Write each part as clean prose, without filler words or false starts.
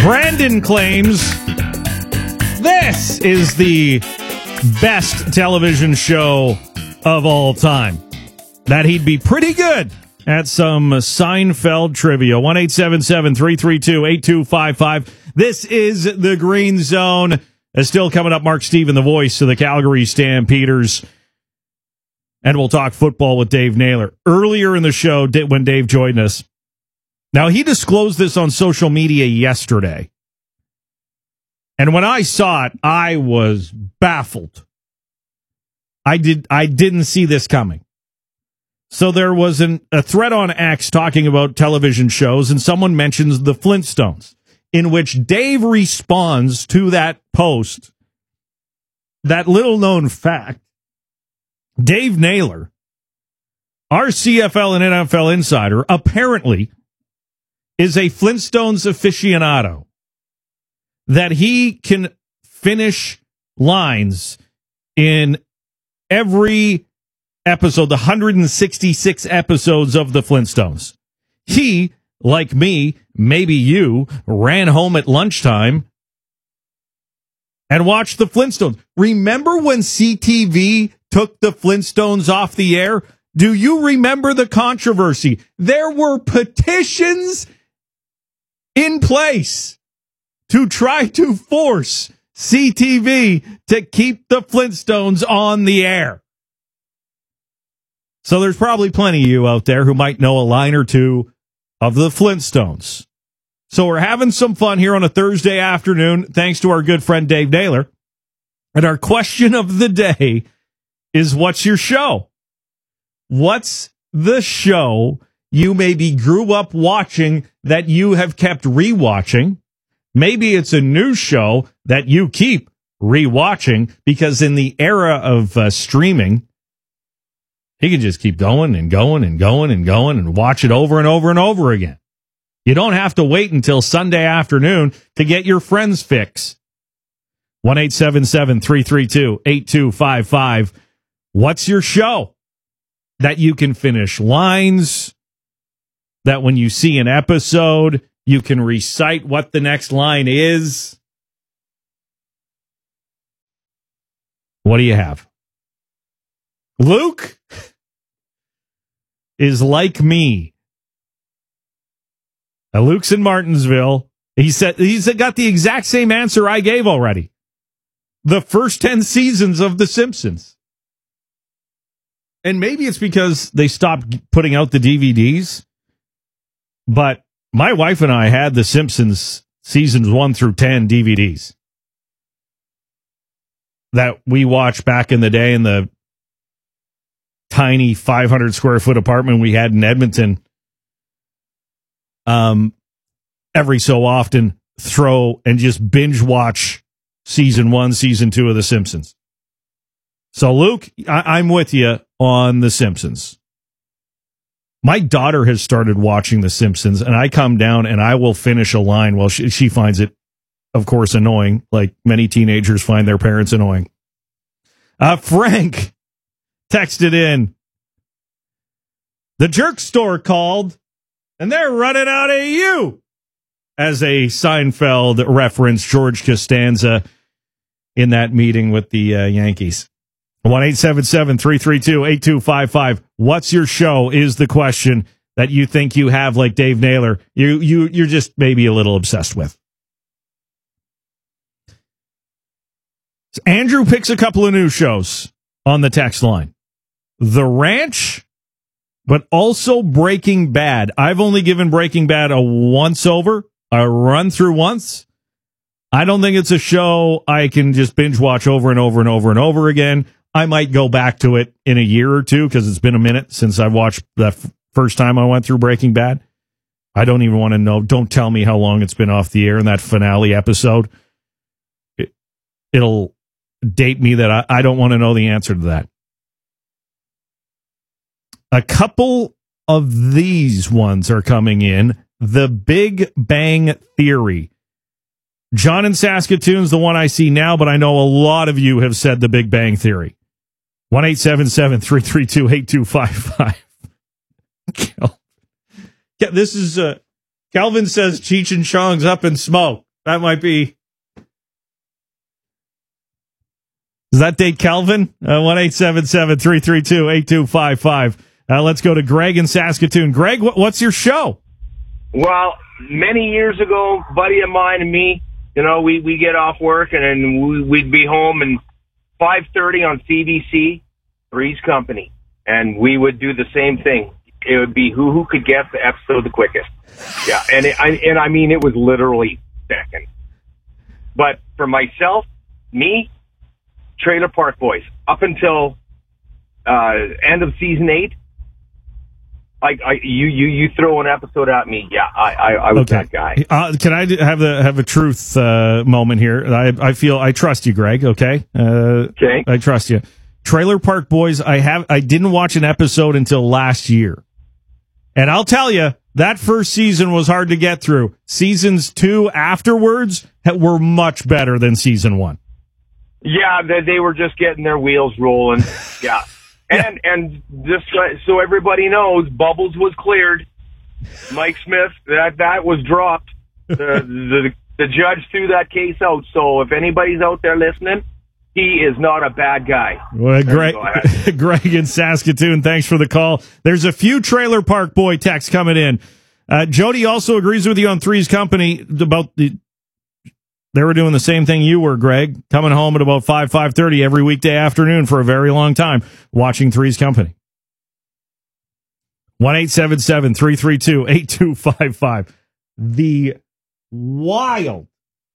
Brandon claims this is the best television show of all time. That he'd be pretty good at some Seinfeld trivia. 1-877-332-8255. This is the Green Zone. Still coming up, Mark Steven, the voice of the Calgary Stampeders. And we'll talk football with Dave Naylor. Earlier in the show, when Dave joined us, now he disclosed this on social media yesterday. And when I saw it, I was baffled. I didn't see this coming. So there was a thread on X talking about television shows, and someone mentions the Flintstones, in which Dave responds to that post, that little-known fact. Dave Naylor, our CFL and NFL insider, apparently is a Flintstones aficionado, that he can finish lines in every episode, the 166 episodes of the Flintstones. He, like me, maybe you, ran home at lunchtime and watched the Flintstones. Remember when CTV took the Flintstones off the air? Do you remember the controversy? There were petitions in place to try to force CTV to keep the Flintstones on the air. So there's probably plenty of you out there who might know a line or two of the Flintstones. So we're having some fun here on a Thursday afternoon, thanks to our good friend Dave Naylor. And our question of the day is, what's your show? What's the show you maybe grew up watching that you have kept rewatching? Maybe it's a new show that you keep rewatching, because in the era of streaming, you can just keep going and going and going and going and watch it over and over and over again. You don't have to wait until Sunday afternoon to get your Friends fix. 1-877-332-8255. What's your show that you can finish lines, that when you see an episode, you can recite what the next line is? What do you have? Luke is like me. Luke's in Martinsville. He said he's got the exact same answer I gave already. The first 10 seasons of The Simpsons. And maybe it's because they stopped putting out the DVDs. But my wife and I had The Simpsons seasons 1 through 10 DVDs that we watched back in the day in the tiny 500 square foot apartment we had in Edmonton. Every so often throw and just binge watch season 1, season 2 of The Simpsons. So Luke, I'm with you on The Simpsons. My daughter has started watching The Simpsons, and I come down and I will finish a line. Well, she finds it, of course, annoying, like many teenagers find their parents annoying. Frank texted in, the Jerk Store called, and they're running out of you. As a Seinfeld reference, George Costanza in that meeting with the Yankees. 1-877-332-8255. What's your show is the question that you think you have, like Dave Naylor. You're just maybe a little obsessed with. So Andrew picks a couple of new shows on the text line. The Ranch, but also Breaking Bad. I've only given Breaking Bad a once-over, a run-through once. I don't think it's a show I can just binge watch over and over and over and over again. I might go back to it in a year or two because it's been a minute since I watched the first time I went through Breaking Bad. I don't even want to know. Don't tell me how long it's been off the air in that finale episode. It'll date me that I don't want to know the answer to that. A couple of these ones are coming in. The Big Bang Theory. John in Saskatoon's the one I see now, but I know a lot of you have said The Big Bang Theory. 1-877-332-8255. This is Kelvin says Cheech and Chong's Up in Smoke. That might be. Does that date Kelvin? 1-877-332-8255. Let's go to Greg in Saskatoon. Greg, what's your show? Well, many years ago, buddy of mine and me, we get off work and then we'd be home and 5:30 on CBC, Three's Company, and we would do the same thing. It would be who could guess the episode the quickest. Yeah, and I mean it was literally seconds. But for myself, me, Trailer Park Boys, up until end of season 8. You throw an episode at me, yeah, I was that guy. Can I have a truth moment here? I feel I trust you, Greg. Okay, okay, I trust you. Trailer Park Boys. I didn't watch an episode until last year, and I'll tell you that first season was hard to get through. Seasons 2 afterwards were much better than season 1. Yeah, they were just getting their wheels rolling. Yeah. And just so everybody knows, Bubbles was cleared. Mike Smith, that was dropped. The judge threw that case out. So if anybody's out there listening, he is not a bad guy. Well, Greg in Saskatoon, thanks for the call. There's a few Trailer Park Boy texts coming in. Jody also agrees with you on Three's Company about they were doing the same thing you were, Greg, coming home at about 5:30 every weekday afternoon for a very long time, watching Three's Company. 1-877-332-8255. The wild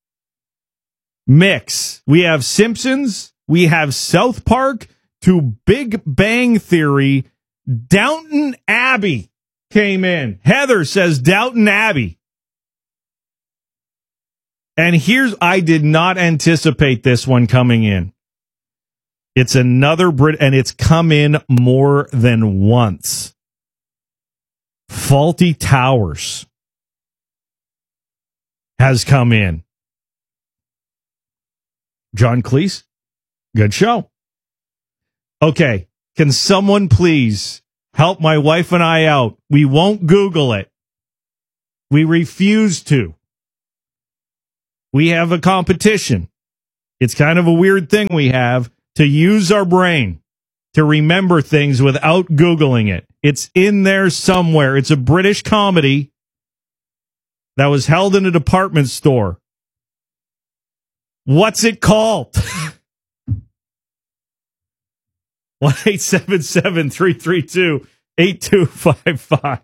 mix. We have Simpsons, we have South Park, to Big Bang Theory. Downton Abbey came in. Heather says Downton Abbey. And I did not anticipate this one coming in. It's another and it's come in more than once. Fawlty Towers has come in. John Cleese, good show. Okay, can someone please help my wife and I out? We won't Google it. We refuse to. We have a competition. It's kind of a weird thing we have to use our brain to remember things without Googling it. It's in there somewhere. It's a British comedy that was held in a department store. What's it called? 1-877-332-8255.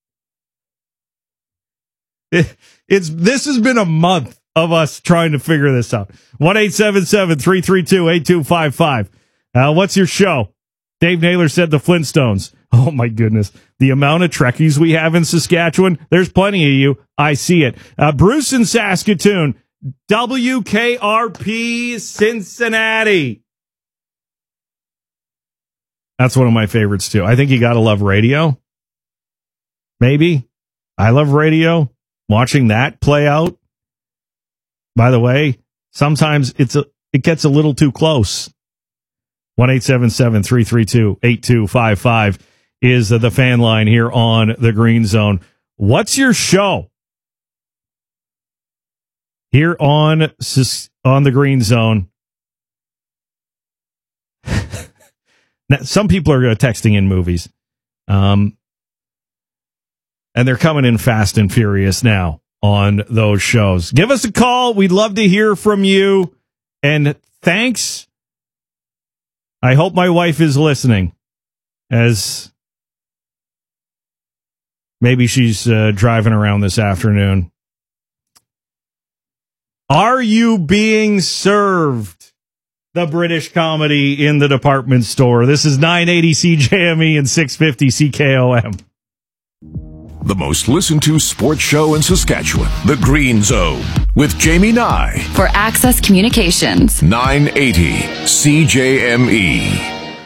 This has been a month of us trying to figure this out. 1-877-332-8255. What's your show? Dave Naylor said the Flintstones. Oh, my goodness. The amount of Trekkies we have in Saskatchewan, there's plenty of you. I see it. Bruce in Saskatoon. WKRP Cincinnati. That's one of my favorites, too. I think you got to love radio. Maybe. I love radio. Watching that play out. By the way, sometimes it gets a little too close. 1-877-332-8255 is the fan line here on the Green Zone. What's your show? Here on the Green Zone. Now, some people are texting in movies. And they're coming in fast and furious now on those shows. Give us a call. We'd love to hear from you. And thanks. I hope my wife is listening, as maybe she's driving around this afternoon. Are you being served the British comedy in the department store? This is 980 CJME and 650 CKOM. The most listened to sports show in Saskatchewan, The Green Zone, with Jamie Nye. For Access Communications. 980 CJME.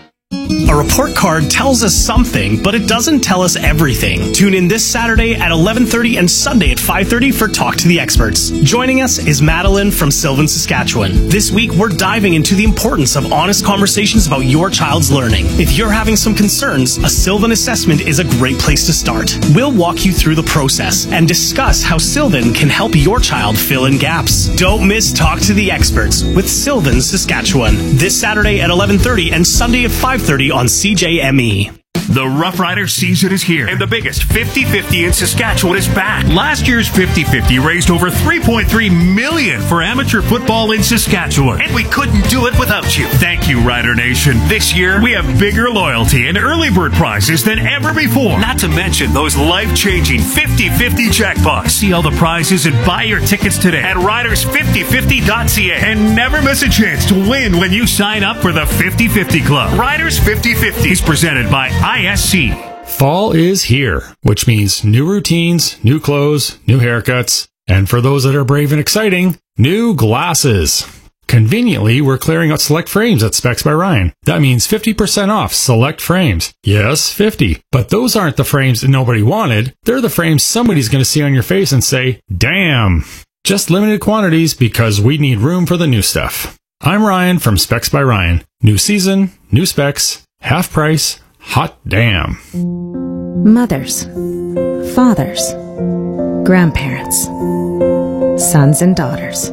A report card tells us something, but it doesn't tell us everything. Tune in this Saturday at 11:30 and Sunday at 5:30 for Talk to the Experts. Joining us is Madeline from Sylvan, Saskatchewan. This week, we're diving into the importance of honest conversations about your child's learning. If you're having some concerns, a Sylvan assessment is a great place to start. We'll walk you through the process and discuss how Sylvan can help your child fill in gaps. Don't miss Talk to the Experts with Sylvan, Saskatchewan. This Saturday at 11:30 and Sunday at 5:30 on CJME. The Rough Rider season is here, and the biggest 50-50 in Saskatchewan is back. Last year's 50-50 raised over $3.3 million for amateur football in Saskatchewan, and we couldn't do it without you. Thank you, Rider Nation. This year, we have bigger loyalty and early bird prizes than ever before, not to mention those life-changing 50-50 jackpots. See all the prizes and buy your tickets today at riders5050.ca, and never miss a chance to win when you sign up for the 50-50 Club. Riders 50-50 is presented by ISC. Fall is here, which means new routines, new clothes, new haircuts, and for those that are brave and exciting, new glasses. Conveniently, we're clearing out select frames at Specs by Ryan. That means 50% off select frames. Yes, 50. But those aren't the frames that nobody wanted. They're the frames somebody's going to see on your face and say, damn. Just limited quantities because we need room for the new stuff. I'm Ryan from Specs by Ryan. New season, new specs, half price, hot damn. Mothers, fathers, grandparents, sons and daughters.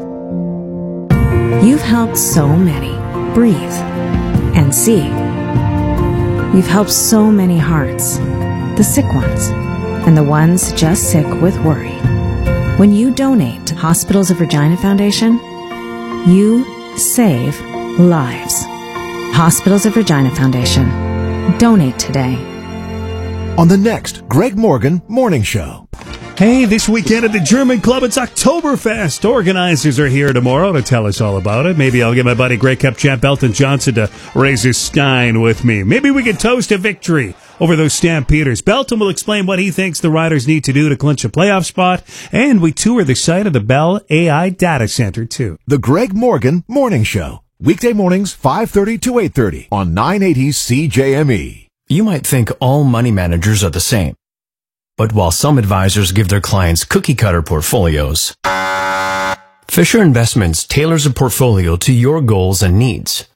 You've helped so many breathe and see. You've helped so many hearts, the sick ones and the ones just sick with worry. When you donate to Hospitals of Regina Foundation, you save lives. Hospitals of Regina Foundation. Donate today. On the next Greg Morgan Morning Show. Hey, this weekend at the German Club, it's Oktoberfest. Organizers are here tomorrow to tell us all about it. Maybe I'll get my buddy Grey Cup champ Belton Johnson to raise his stein with me. Maybe we can toast a victory over those Stampeders. Belton will explain what he thinks the Riders need to do to clinch a playoff spot, and we tour the site of the Bell AI Data Center, too. The Greg Morgan Morning Show. Weekday mornings, 5:30 to 8:30 on 980 CJME. You might think all money managers are the same. But while some advisors give their clients cookie-cutter portfolios, Fisher Investments tailors a portfolio to your goals and needs.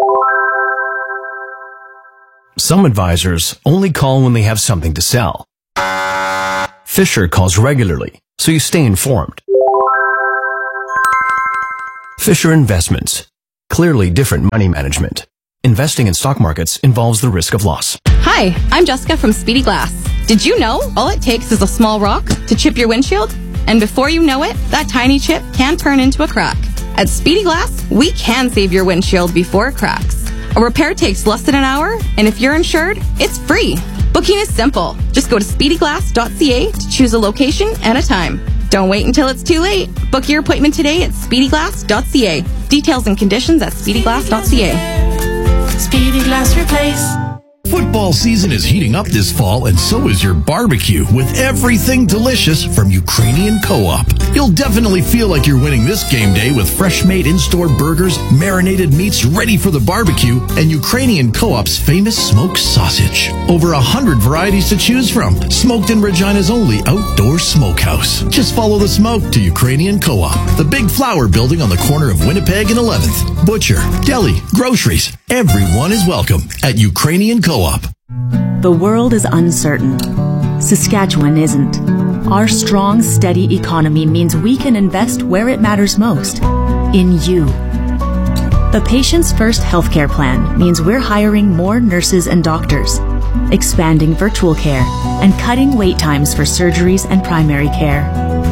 Some advisors only call when they have something to sell. Fisher calls regularly, so you stay informed. Fisher Investments. Clearly different money management. Investing in stock markets involves the risk of loss. Hi, I'm Jessica from Speedy Glass. Did you know all it takes is a small rock to chip your windshield? And before you know it, that tiny chip can turn into a crack. At Speedy Glass, we can save your windshield before it cracks. A repair takes less than an hour, and if you're insured, it's free. Booking is simple. Just go to speedyglass.ca to choose a location and a time. Don't wait until it's too late. Book your appointment today at speedyglass.ca. Details and conditions at speedyglass.ca. Speedy Glass Replace. Football season is heating up this fall, and so is your barbecue with everything delicious from Ukrainian Co-op. You'll definitely feel like you're winning this game day with fresh-made in-store burgers, marinated meats ready for the barbecue, and Ukrainian Co-op's famous smoked sausage. Over 100 varieties to choose from, smoked in Regina's only outdoor smokehouse. Just follow the smoke to Ukrainian Co-op, the big flower building on the corner of Winnipeg and 11th. Butcher, deli, groceries, everyone is welcome at Ukrainian Co-op. The world is uncertain. Saskatchewan isn't. Our strong, steady economy means we can invest where it matters most, in you. The Patients First healthcare plan means we're hiring more nurses and doctors, expanding virtual care, and cutting wait times for surgeries and primary care.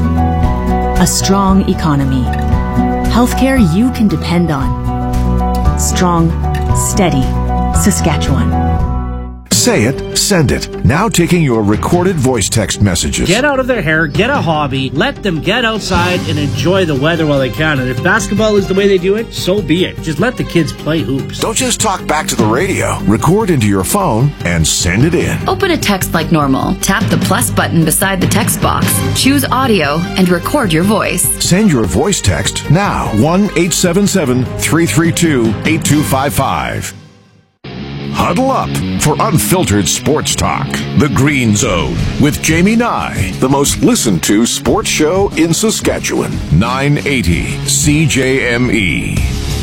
A strong economy. Healthcare you can depend on. Strong, steady Saskatchewan. Say it, send it. Now taking your recorded voice text messages. Get out of their hair, get a hobby, let them get outside and enjoy the weather while they can. And if basketball is the way they do it, so be it. Just let the kids play hoops. Don't just talk back to the radio. Record into your phone and send it in. Open a text like normal. Tap the plus button beside the text box. Choose audio and record your voice. Send your voice text now. 1-877-332-8255. Huddle up for unfiltered sports talk. The Green Zone with Jamie Nye, the most listened to sports show in Saskatchewan. 980 CJME.